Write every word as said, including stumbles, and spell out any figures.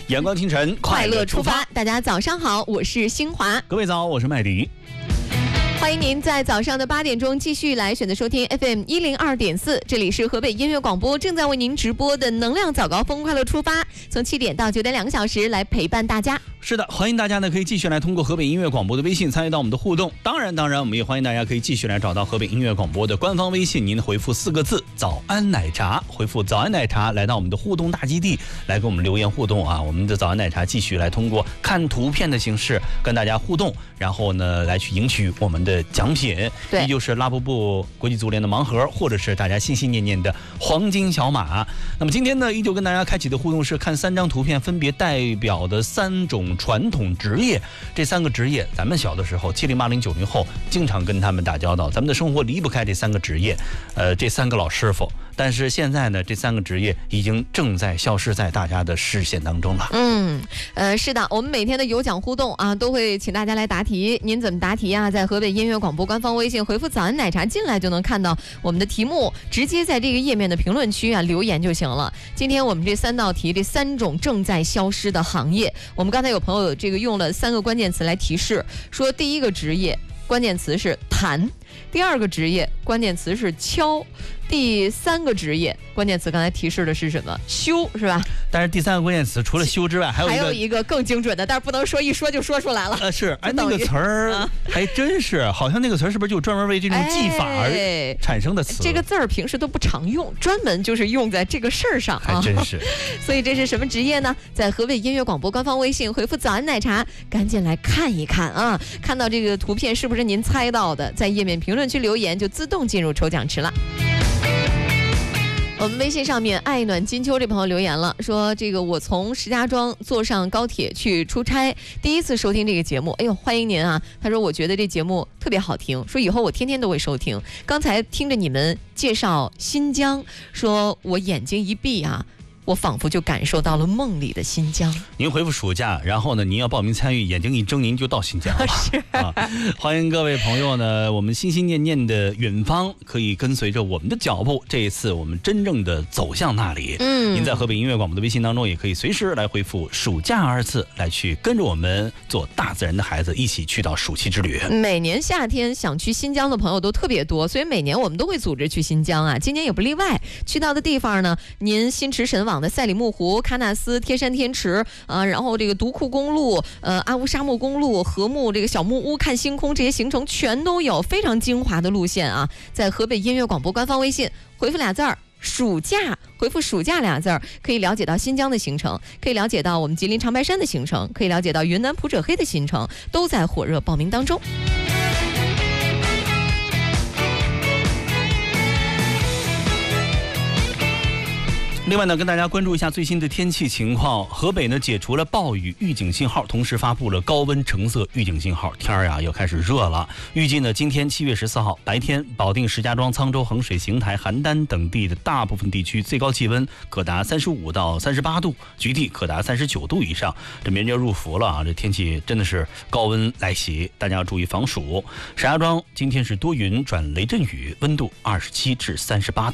阳光清晨， 快乐出发。大家早上好，我是新华。 各位早，我是麦迪。 欢迎您在早上的八点钟继续来选择收听 F M 一零二点四，这里是河北音乐广播正在为您直播的能量早高峰快乐出发，从七点到九点两个小时来陪伴大家。 是的，欢迎大家呢可以继续来通过河北音乐广播的微信参与到我们的互动。当然，当然，我们也欢迎大家可以继续来找到河北音乐广播的官方微信，您回复四个字“早安奶茶”，回复“早安奶茶”来到我们的互动大基地，来跟我们留言互动啊。我们的早安奶茶继续来通过看图片的形式跟大家互动，然后呢来去赢取我们的奖品。 对， 依旧是拉布布国际足联的盲盒，或者是大家心心念念的黄金小马。那么今天呢，依旧跟大家开启的互动是看三张图片，分别代表的三种传统职业。这三个职业，咱们小的时候，七零八零九零后经常跟他们打交道，咱们的生活离不开这三个职业，呃，这三个老师傅。但是现在呢，这三个职业已经正在消失在大家的视线当中了。 嗯，呃，是的，我们每天的有奖互动啊，都会请大家来答题。您怎么答题啊？在河北音乐广播官方微信回复“早安奶茶”进来就能看到我们的题目，直接在这个页面的评论区啊留言就行了。今天我们这三道题，这三种正在消失的行业，我们刚才有朋友这个用了三个关键词来提示，说第一个职业关键词是弹，第二个职业关键词是敲，第三个职业关键词刚才提示的是什么？修，是吧？ 但是第三个关键词除了修之外，还有一个还有一个更精准的，但是不能说一说就说出来了。 呃，是，哎，那个词儿还真是，好像那个词儿是不是就专门为这种技法而产生的词？ 哎、这个字儿平时都不常用，专门就是用在这个事儿上啊。 还真是。 所以这是什么职业呢？在河北音乐广播官方微信回复“早安奶茶”，赶紧来看一看啊！看到这个图片是不是您猜到的？在页面评论区留言，就自动进入抽奖池了。我们微信上面爱暖金秋这朋友留言了，说这个我从石家庄坐上高铁去出差，第一次收听这个节目，哎呦欢迎您啊！他说我觉得这节目特别好听，说以后我天天都会收听。刚才听着你们介绍新疆，说我眼睛一闭啊，我仿佛就感受到了梦里的新疆。 您回复暑假，然后呢，您要报名参与，眼睛一睁，您就到新疆了。 是啊，欢迎各位朋友呢，我们心心念念的远方，可以跟随着我们的脚步，这一次我们真正的走向那里。 嗯， 您在河北音乐广播的微信当中，也可以随时来回复“暑假”二字，来去跟着我们做大自然的孩子，一起去到暑期之旅。 每年夏天想去新疆的朋友都特别多，所以每年我们都会组织去新疆啊，今年也不例外。去到的地方呢，您心驰神往的赛里木湖、喀纳斯、天山天池啊、呃，然后这个独库公路、呃阿乌沙漠公路、禾木这个小木屋看星空，这些行程全都有，非常精华的路线啊。在河北音乐广播官方微信回复俩字儿暑假，回复暑假俩字儿，可以了解到新疆的行程，可以了解到我们吉林长白山的行程，可以了解到云南普者黑的行程，都在火热报名当中。 另外呢，跟大家关注一下最新的天气情况。河北呢解除了暴雨预警信号，同时发布了高温橙色预警信号。天儿呀又开始热了。预计呢今天七月十四号白天，保定、石家庄、沧州、衡水、邢台、邯郸等地的大部分地区最高气温可达三十五到三十八度，局地可达三十九度以上。这炎热入伏了啊！这天气真的是高温来袭，大家要注意防暑。石家庄今天是多云转雷阵雨，温度二十七至三十八度。